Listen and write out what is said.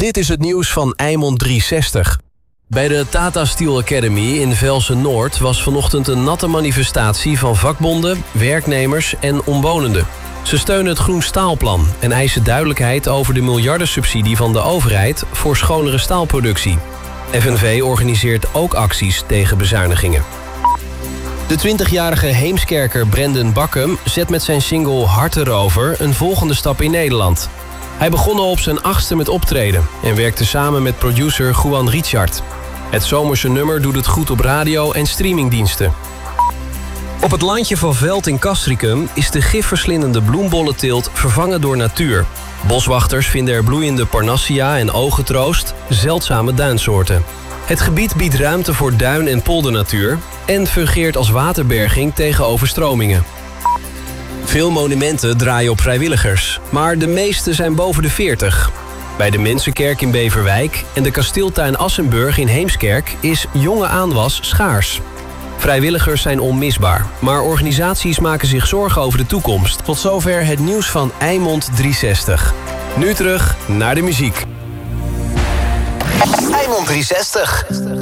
Dit is het nieuws van Eimond 360. Bij de Tata Steel Academy in Velsen-Noord was vanochtend een natte manifestatie van vakbonden, werknemers en omwonenden. Ze steunen het Groen Staalplan en eisen duidelijkheid over de miljardensubsidie van de overheid voor schonere staalproductie. FNV organiseert ook acties tegen bezuinigingen. De 20-jarige Heemskerker Brendan Bakkum zet met zijn single Harterover een volgende stap in Nederland. Hij begon al op zijn 8e met optreden en werkte samen met producer Juan Richard. Het zomerse nummer doet het goed op radio en streamingdiensten. Op het landje van Veld in Castricum is de gifverslindende bloembollenteelt vervangen door natuur. Boswachters vinden er bloeiende parnassia en ogentroost, zeldzame duinsoorten. Het gebied biedt ruimte voor duin- en poldernatuur en fungeert als waterberging tegen overstromingen. Veel monumenten draaien op vrijwilligers, maar de meeste zijn boven de 40. Bij de Mensenkerk in Beverwijk en de kasteeltuin Assenburg in Heemskerk is jonge aanwas schaars. Vrijwilligers zijn onmisbaar, maar organisaties maken zich zorgen over de toekomst. Tot zover het nieuws van Eimond 360. Nu terug naar de muziek. Eimond 360.